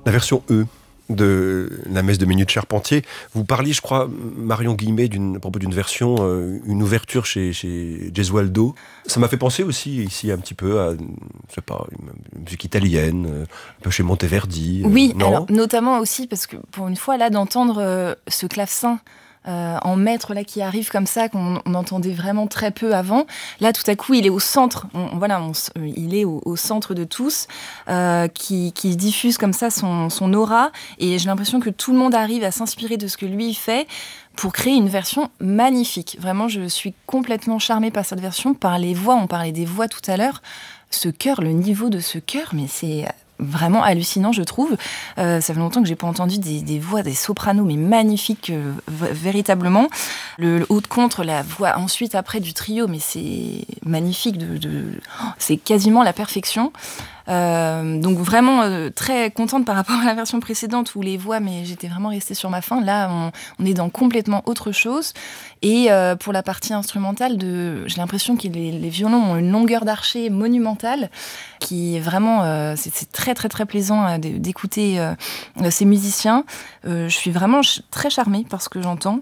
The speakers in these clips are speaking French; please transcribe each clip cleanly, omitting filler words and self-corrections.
La version E de la messe de Minute Charpentier. Vous parliez, je crois, Marion Guillemets, à propos d'une version, une ouverture chez Gesualdo. Ça m'a fait penser aussi ici un petit peu à, je sais pas, une musique italienne, un peu chez Monteverdi. Oui, non alors, notamment aussi parce que pour une fois là d'entendre ce clavecin en maître là qui arrive comme ça qu'on entendait vraiment très peu avant. Là, tout à coup, il est au centre. Il est au centre de tous, qui diffuse comme ça son aura. Et j'ai l'impression que tout le monde arrive à s'inspirer de ce que lui fait pour créer une version magnifique. Vraiment, je suis complètement charmée par cette version, par les voix. On parlait des voix tout à l'heure. Ce chœur, le niveau de ce chœur, mais c'est vraiment hallucinant, je trouve. Ça fait longtemps que j'ai pas entendu des voix, des sopranos, mais magnifiques, véritablement. Le haut de contre, la voix ensuite après du trio, mais c'est magnifique. C'est quasiment la perfection. Donc vraiment très contente par rapport à la version précédente où les voix, mais j'étais vraiment restée sur ma faim. Là, on est dans complètement autre chose. Et pour la partie instrumentale, j'ai l'impression que les violons ont une longueur d'archet monumentale, qui est vraiment, c'est très très très plaisant d'écouter ces musiciens. Je suis vraiment très charmée par ce que j'entends.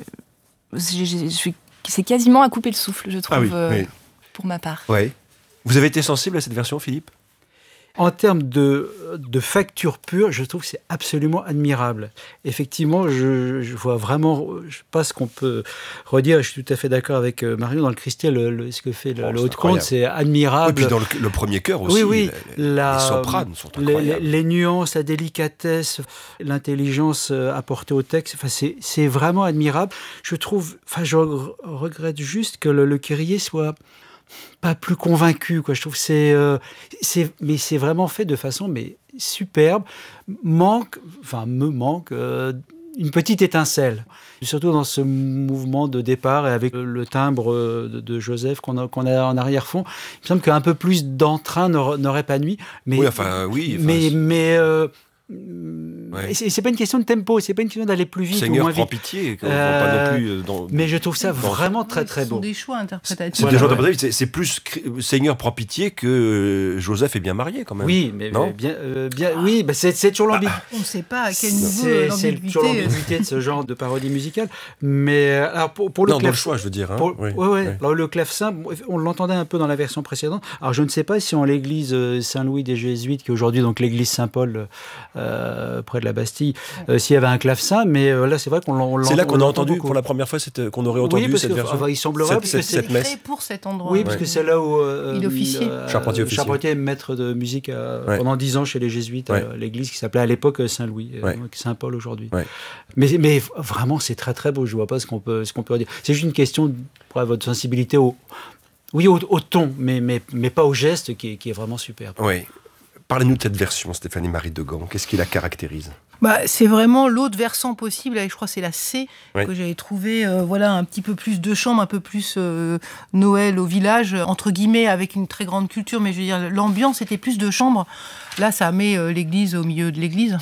C'est quasiment à couper le souffle, je trouve, oui. pour ma part. Ouais. Vous avez été sensible à cette version, Philippe ? En termes de facture pure, je trouve que c'est absolument admirable. Effectivement, je vois vraiment, je sais pas ce qu'on peut redire, je suis tout à fait d'accord avec Marion, dans le Christier, ce que fait le haut de compte, c'est admirable. Et puis dans le premier chœur aussi, oui, les sopranes sont incroyables. Les nuances, la délicatesse, l'intelligence apportée au texte, c'est vraiment admirable. Je regrette juste que le Kyrie soit pas plus convaincu, quoi. Je trouve que mais c'est vraiment fait de façon superbe. Me manque une petite étincelle, surtout dans ce mouvement de départ et avec le timbre de Joseph qu'on a en arrière-fond. Il me semble qu'un peu plus d'entrain n'aurait pas nui. Mais ouais. C'est pas une question de tempo, c'est pas une question d'aller plus vite Seigneur ou moins prend vite. Pitié, pas non plus mais je trouve ça vraiment très très beau. Ce sont des choix interprétatifs. C'est des choix interprétatifs. C'est plus Seigneur prend pitié que Joseph est bien marié quand même. Oui, mais oui, c'est toujours l'ambiguïté. On ne sait pas à quel niveau c'est toujours l'ambiguïté de ce genre de parodie musicale. Mais alors pour le dans le choix, je veux dire. Hein. Alors le clavecin, on l'entendait un peu dans la version précédente. Alors je ne sais pas si en l'église Saint-Louis des Jésuites, qui est aujourd'hui donc l'église Saint-Paul près de la Bastille, s'il y avait un clavecin, mais là c'est vrai qu'on l'entend. C'est là qu'on a entendu beaucoup. Pour la première fois qu'on aurait entendu cette version. Il semblerait parce que c'est créé pour cet endroit. Oui, parce que c'est là où il officiait. Charpentier est maître de musique pendant 10 ans chez les Jésuites, l'église qui s'appelait à l'époque Saint-Louis, Saint-Paul aujourd'hui. Ouais. Mais vraiment c'est très très beau. Je vois pas ce qu'on peut dire. C'est juste une question pour votre sensibilité au ton, mais pas au geste qui est vraiment superbe. Oui. Parlez-nous de cette version, Stéphanie-Marie Degan. Qu'est-ce qui la caractérise ? C'est vraiment l'autre versant possible. Je crois que c'est la C que j'avais trouvé. Un petit peu plus de chambre, un peu plus Noël au village, entre guillemets, avec une très grande culture. Mais je veux dire, l'ambiance était plus de chambre. Là, ça met l'église au milieu de l'église.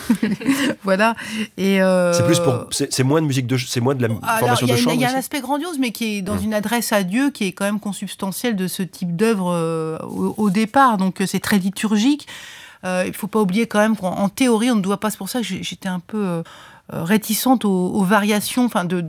Voilà. Et c'est moins de musique c'est moins de la formation de chambre. Il y a un aspect grandiose, mais qui est dans une adresse à Dieu, qui est quand même consubstantielle de ce type d'œuvre au départ. Donc, c'est très liturgique. Il ne faut pas oublier quand même qu'en théorie, on ne doit pas... C'est pour ça que j'étais un peu réticente aux variations,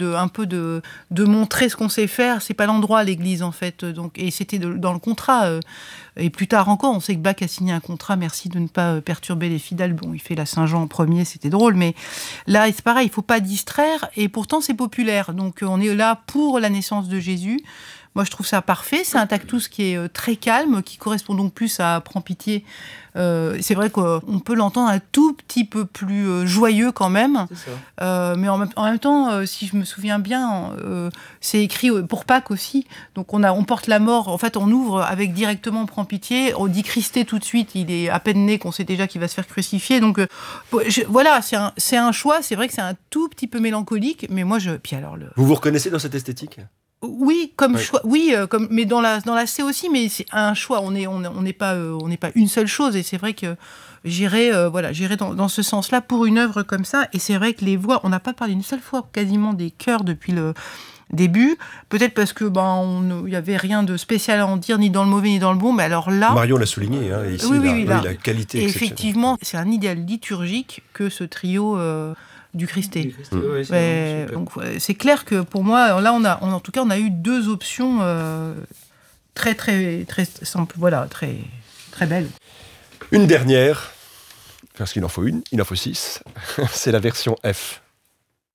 de montrer ce qu'on sait faire. C'est pas l'endroit, l'église, en fait. Donc, et c'était dans le contrat. Et plus tard encore, on sait que Bach a signé un contrat. Merci de ne pas perturber les fidèles. Bon, il fait la Saint-Jean en premier, c'était drôle. Mais là, c'est pareil, il ne faut pas distraire. Et pourtant, c'est populaire. Donc, on est là pour la naissance de Jésus. Moi, je trouve ça parfait. C'est un tactus qui est très calme, qui correspond donc plus à Prends pitié. C'est vrai qu'on peut l'entendre un tout petit peu plus joyeux quand même. C'est ça. Mais en même temps, si je me souviens bien, c'est écrit pour Pâques aussi. Donc on porte la mort. En fait, on ouvre avec directement Prends pitié. On dit Christé tout de suite. Il est à peine né qu'on sait déjà qu'il va se faire crucifier. Donc voilà, c'est un choix. C'est vrai que c'est un tout petit peu mélancolique. Mais moi, Vous vous reconnaissez dans cette esthétique ? Oui, choix. Oui, mais dans la C aussi, mais c'est un choix. On n'est pas une seule chose. Et c'est vrai que j'irai dans ce sens-là pour une œuvre comme ça. Et c'est vrai que les voix, on n'a pas parlé une seule fois quasiment des chœurs depuis début. Peut-être parce que il y avait rien de spécial à en dire, ni dans le mauvais ni dans le bon. Mais alors là, Marion l'a souligné. Ici, la qualité et exceptionnelle. effectivement, c'est un idéal liturgique que ce trio du Christé. Donc c'est clair que pour moi, là, en tout cas, on a eu deux options très très très simples, voilà, très très belles. Une dernière, parce qu'il en faut une, il en faut 6. C'est la version F.